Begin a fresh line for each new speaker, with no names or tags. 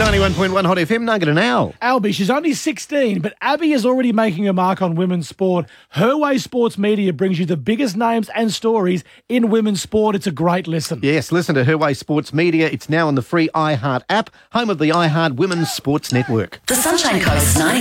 91.1 Hot FM, Nugget and Al.
Albie, she's only 16, but Abby is already making a mark on women's sport. Her Way Sports Media brings you the biggest names and stories in women's sport. It's a great listen.
Yes, listen to Her Way Sports Media. It's now on the free iHeart app, home of the iHeart Women's Sports Network.
The Sunshine Coast 90.